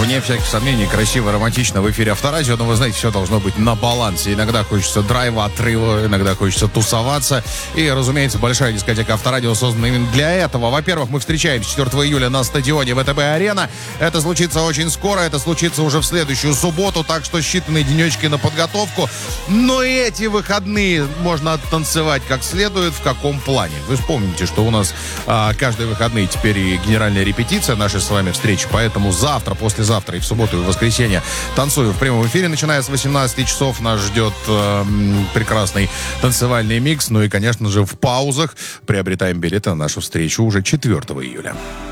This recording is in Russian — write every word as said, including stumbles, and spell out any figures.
Вне всяких сомнений, красиво, романтично в эфире Авторадио, но вы знаете, все должно быть на балансе. Иногда хочется драйва, отрыва, иногда хочется тусоваться. И, разумеется, большая дискотека Авторадио создана именно для этого. Во-первых, мы встречаемся четвёртого июля на стадионе ВТБ-арена. Это случится очень скоро, это случится уже в следующую субботу, так что считанные денечки на подготовку. Но и эти выходные можно оттанцевать как следует. В каком плане? Вы вспомните, что у нас а, каждые выходные теперь и генеральная репетиция нашей с вами встречи, поэтому завтра, послезавтра и в субботу, и в воскресенье танцую в прямом эфире, начиная с восемнадцати часов. Нас ждет э, прекрасный танцевальный микс. Ну и, конечно же, в паузах приобретаем билеты на нашу встречу уже четвёртого июля.